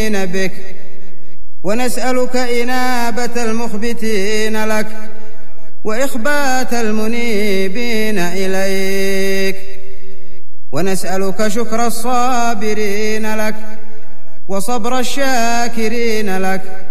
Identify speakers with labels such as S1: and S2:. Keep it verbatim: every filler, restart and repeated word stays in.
S1: بك، ونسألك إنابة المخبتين لك وإخبات المنيبين إليك، ونسألك شكر الصابرين لك وصبر الشاكرين لك